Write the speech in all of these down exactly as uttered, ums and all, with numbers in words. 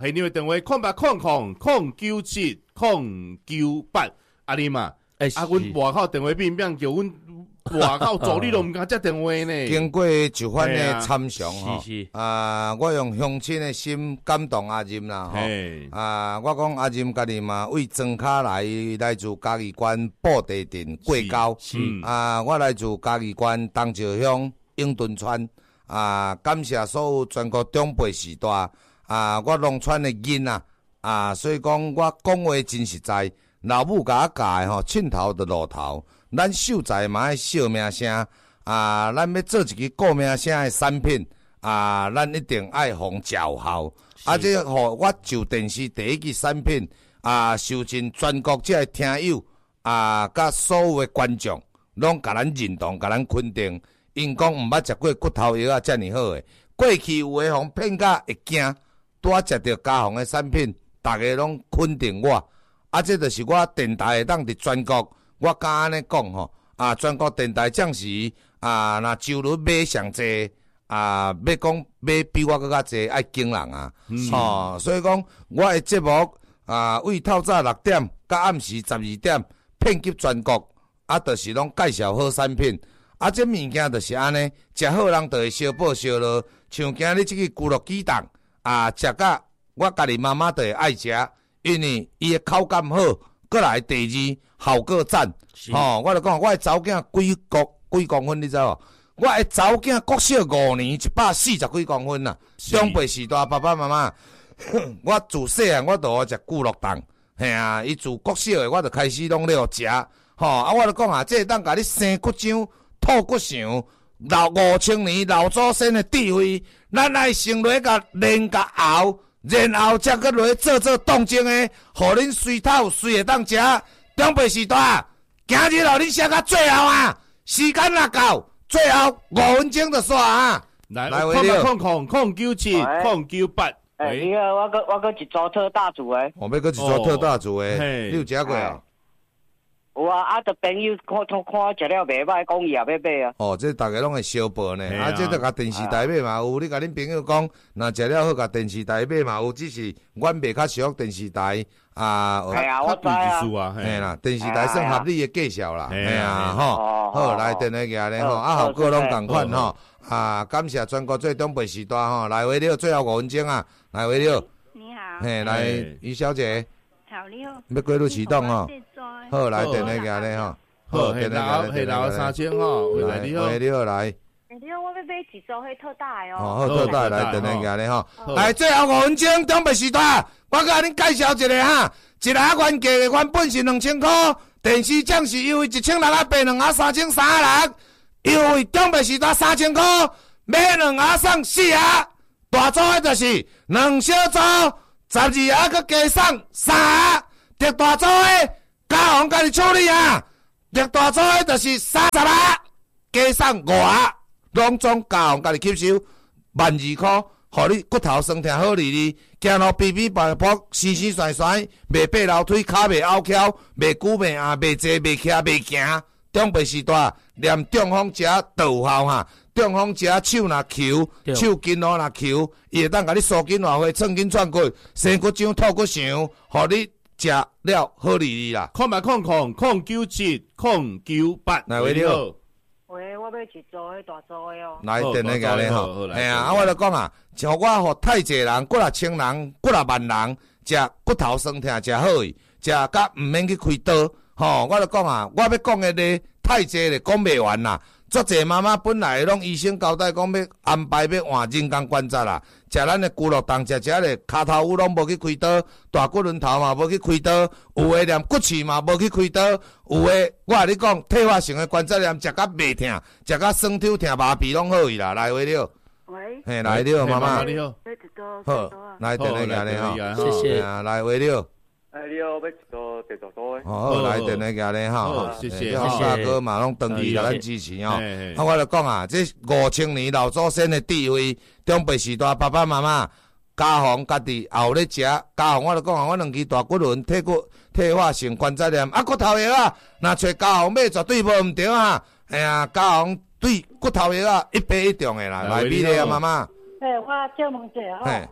系你的电话空八空空空九七空九八，阿你嘛， 哎， 啊，阮外口电话变变叫阮外口助理都毋敢接电话呢。 经过一番的参详吼， 是是啊，我用乡亲的心感动阿任啦吼，啊，我讲阿任家己嘛为庄卡来来自嘉义县布地镇过高，啊，我来自嘉义县东石乡永敦村，啊，感谢所有全国长辈时代，啊，我农村的囡仔，啊，所以讲我讲话真实在，老母甲我教的吼，凊头就路头。咱秀才嘛爱惜命声啊！咱要做一个顾命声的产品啊，咱一定爱防叫效。啊，这吼我就电视第一个产品啊，受尽全国这听友啊，甲所有的观众拢甲咱认同，甲咱肯定。因讲毋捌食过骨头药啊，遮尔好诶。过去有诶互骗甲会惊，拄啊食着家防的产品，逐个拢肯定我。啊，这就是我电台会当伫全国。我敢安尼讲吼，啊，全国电台暂时啊，若收入买上济啊，要讲买比我搁较济，爱惊人啊，吼、嗯哦，所以讲我的节目啊，为透早六点到暗时十二点，遍及全国，啊，就是拢介绍好产品，啊，这物件就是安尼，食好人就会相报相落，像今日即个咕噜鸡蛋啊，食甲我家己妈妈就会爱食，因为伊的口感好。过来第二效果赞，吼、哦！我就讲，我的查某囝几公几公分，你知无？我的查某囝国小五年，一百四十几公分呐。长辈时代，爸爸妈妈，我自细汉我就好食咕噜蛋，嘿啊！伊自国小的，我就开始拢咧互食，吼、哦！啊，我就讲啊，这当甲你生骨浆、吐骨肠，老五千年老祖先的智慧，咱爱先落甲炼甲熬。然后才搁落去做做动静诶，互恁随头随会当食。长辈时代，今日互恁写到最后啊，时间若够，最后五分钟就煞啊。 来，来，空八空空空九七空九八。 哎，你好，我搁我搁一组特大组诶。 我要搁一组特大组诶，你有食过啊？ 有啊，啊，着朋友看看看食了袂歹，讲伊也要买啊。 哦，这大家拢会相报呢，啊，这着甲电视台买嘛有，你甲恁朋友讲，若食了好，甲电视台买嘛有，只是阮袂较熟电视台啊。 系啊，我知啊。 嘿啦，电视台算合理的介绍啦，嘿啊，吼，好来电话举咧吼，啊，效果拢共款吼，啊，感谢全国最长辈时代吼，来回了最后五分钟啊，来回了。 你好。 嘿，来于小姐。 好，你好。 要过路启动吼。好，来电话举咧吼。 好，电话举咧，电话三千吼，来你好， 你好来。 你好，我要买一组迄特大的哦。 哦，好特大来电话举咧吼。来，最后五分钟长辈时代，我甲恁介绍一下哈，一盒原价的原本是两千块，电视奖是优惠一千六啊八，两盒三千三啊六，优惠长辈时代三千块，买两盒送四盒，大组的就是两小组，十二盒佮加送三盒，特大组的家红家己处理啊，特大组的就是三十盒，加送五盒。拢总家红家己吸收，万二块，互你骨头酸痛好哩哩，行路皮皮白白，生生甩甩，袂爬楼梯，骹袂拗翘，袂久袂硬，袂坐袂徛袂行。长辈时代，连中风食都有效哈，中风食手若球，手筋络若球，伊会当甲你缩筋活血，寸筋串骨，生骨浆吐骨肠，互你食了好哩哩啦。 空八空空空九七空九八， 来喂你好。 喂，我要一组迄大组的哦。 来电话甲你吼，嘿啊，啊我就讲啊，像我互太济人、几若千人、几若万人食骨头酸痛食好伊，食甲毋免去开刀，吼，我就讲啊，我要讲的咧太济咧讲袂完啦。足侪妈妈本来拢医生交代讲要安排要换人工关节啦，食咱的骨碌冻，食食咧骹头骨拢无去开刀，大骨轮头嘛无去开刀，有诶连骨刺嘛无去开刀，有诶我甲你讲退化性的关节炎，食甲袂痛，食甲酸痛痛麻痹拢好伊啦，来回了。 喂。 嘿，来了，妈妈。 你好。 好，来电话甲你吼， 谢谢。 来回了。 哎，你好，要一个地图组的。 哦，来电话甲你吼， 谢谢， 好大哥嘛拢长期甲咱支持吼。啊，我就讲啊，这五千年老祖先的智慧，长辈时代爸爸妈妈家防家己也有咧食，家防我就讲啊，我两支大骨轮、退骨、退化性关节炎，啊骨头药啊，若找家防买绝对无毋对啊。哎呀，家防对骨头药啊一百一中的啦，来比例啊，妈妈。 嘿，我借问者吼。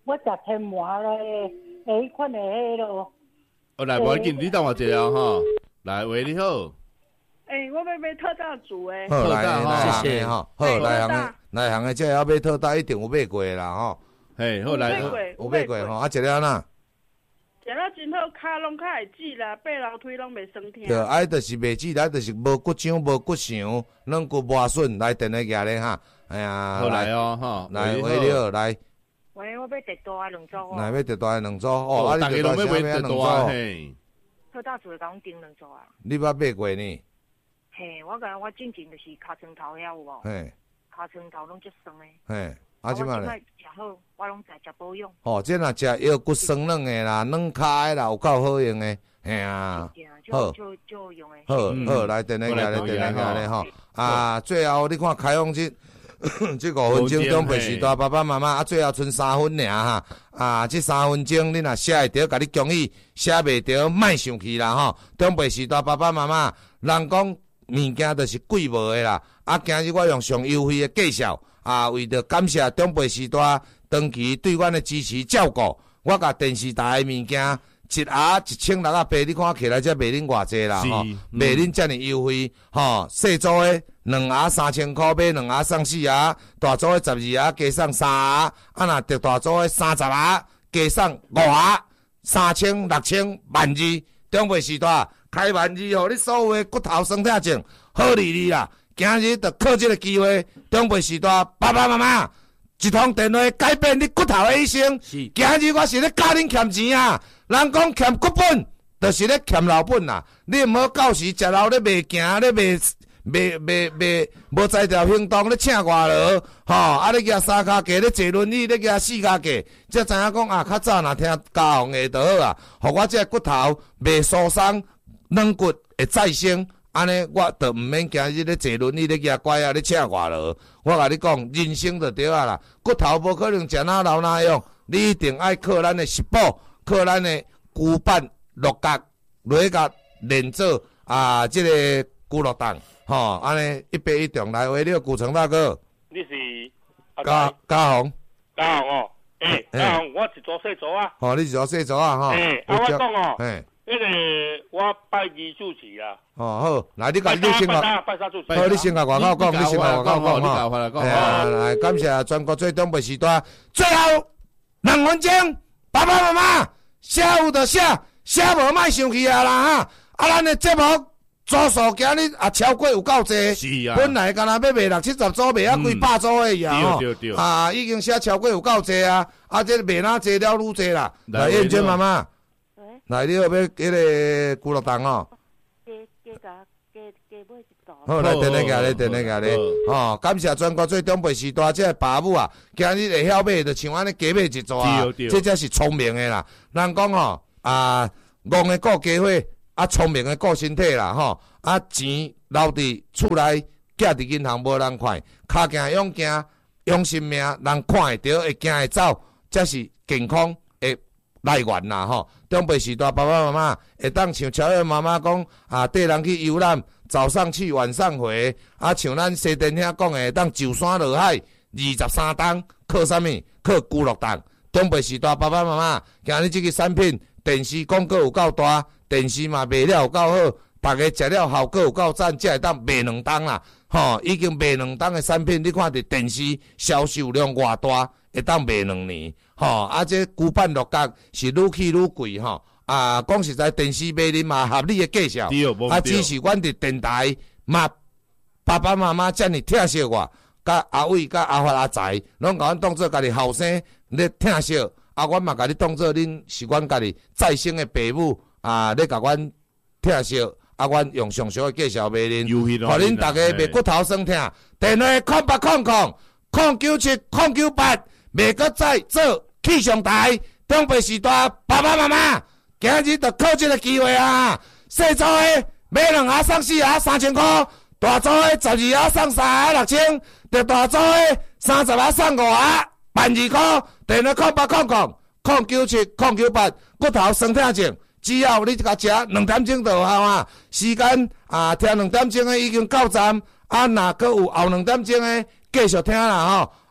我食天麻咧，诶，迄款的迄咯。 哦，来，无要紧，你等我一下吼。来，喂，你好。 诶、欸，我要买特大组诶。 好，来来谢谢吼。好，内行的内行的，这要买特大一定有买过啦吼。 嘿，好来， 有买过吼，啊，一了哪？ 食了真好，骹拢较会挤啦，爬楼梯拢袂酸痛。 对，啊，就是袂挤啦，就是无骨胀、无骨伤，软骨磨损，来电来举咧哈。哎呀， 好来哦，哈， 来喂你好，来。 喂，我要特大两组哦。 来要特大两组哦，啊， 大家拢要买特大嘿。 特大组甲阮订两组啊。 你捌买过呢？ 嘿，我甲我进前就是尻川头遐有无？ 嘿， 尻川头拢足酸诶。 嘿。啊，即摆咧， 食好，我拢食食保养。 哦，这若食腰骨酸软的啦，软骹的啦，有够好用的，嘿啊， 好，就就用的。 好好，来，电来举咧，电来举咧吼。啊，最后你看开放这这五分钟中备时代，爸爸妈妈啊，最后剩三分尔哈。啊，这三分钟你若写会着，甲你建议写袂着，莫生气啦吼。中备时代，爸爸妈妈，人讲物件就是贵无的啦。啊，今日我用上优惠的介绍。啊，为着感谢中培时代长期对阮的支持照顾，我甲电视台的物件一盒一千六啊八，你看起来才卖恁偌济啦吼，卖恁遮尔优惠吼。细组的两盒三千块，买两盒送四盒；大组的十二盒加送三盒，啊若特大组的三十盒加送五盒，三千六千万二。中培时代开万二，互你所有的骨头酸痛症好利利啦！今日就靠这个机会，中培时代爸爸妈妈一通电话改变你骨头的一生。今日我是咧教恁欠钱啊！人讲欠骨本，就是咧欠老本啦。你毋好到时食老咧卖行咧卖卖卖卖，无才调行动咧请外劳，吼啊！咧举三脚架咧坐轮椅，咧举四脚架，才知影讲啊！较早若听家风下就好啊，互我这骨头袂疏松，软骨会再生。安尼，我就毋免今日咧坐轮椅咧举拐啊咧请外劳。我甲你讲，人生就对啊啦，骨头无可能食哪老哪用，你一定爱靠咱的食补，靠咱的骨板、落角、落角连做啊，即、这个骨落蛋，吼，安尼一杯一中来为了古城大哥。 你是嘉嘉宏， 嘉宏哦，诶，嘉宏，我一组细组啊。 哦，你一组细组啊，吼。 诶，啊，我讲哦， 诶。 那个我拜二主持啊。 哦好，来你甲你先个，拜三主持。 好，你先甲外口讲，你先甲外口讲吼。 哎呀，来感谢全国最东北时段，最后两分钟，爸爸妈妈写有就写，写无莫生气啊啦哈。啊，咱的节目组数今日也超过有够济， 是啊。 本来敢若要卖六七十组，卖啊几百组而已啊吼。 对对对。 啊，已经写超过有够济啊，啊，这卖哪济了愈济啦。来，燕娟妈妈。来，你要买迄个骨碌蛋哦。 加加加加加买一组。 好，来，等你家咧，等你家咧。哦，感谢全国最东北时代这爸母啊，今日会晓买，就像安尼加买一组啊。这才是聪明的啦。人讲哦，啊，戆的顾家伙，啊，聪明的顾身体啦，吼。啊，钱留伫厝内，寄伫银行无人看，骹行勇行，用性命，人看会着，会行会走，才是健康的来源啦，吼。中北时代爸爸妈妈会当像乔燕妈妈讲啊，带人去游览，早上去晚上回。啊，像咱西电遐讲的，当上山落海，二十三档，靠啥物？靠骨碌蛋。中北时代爸爸妈妈，今日这个产品电视广告有够大，电视嘛卖了有够好，大家食了效果有够赞，才会当卖两档啦。吼，已经卖两档的产品，你看伫电视销售量偌大，会当卖两年。吼，啊，这骨板落角是愈去愈贵吼。啊，讲实在，电视卖恁嘛合理的介绍，啊，只是阮伫电台嘛，爸爸妈妈遮尔疼惜我，甲阿伟、甲阿发、阿财，拢甲阮当做家己后生咧疼惜，啊，阮嘛甲你当做恁是阮家己再生的爸母啊，咧甲阮疼惜，啊，阮用上少的介绍卖恁，互恁大家卖骨头酸痛，电话空八空空空九七空九八，袂阁再做。气象台，中北时代爸爸妈妈，今日就靠这个机会啊！细组的买两盒送四盒三千块，大组的十二盒送三盒六千，特大组的三十盒送五盒万二块。电话空八空空空九七空九八，骨头酸痛症，只要你甲食两点钟就有效啊！时间啊，听两点钟的已经到站，啊，若阁有后两点钟的继续听啦吼。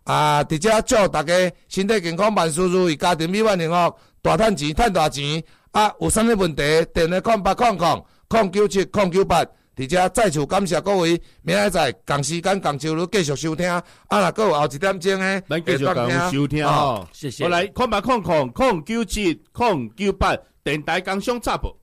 啊，伫遮祝大家身体健康，万事如意，家庭美满幸福，大趁钱，趁大钱。啊，有啥物问题？电话空八空空空九七空九八。伫遮再次感谢各位，明仔载同时间同周日继续收听。啊，若佫有后一点钟诶， 咱继续讲收听吼。 谢谢。 我来空八空空空九七空九八电台工商插播。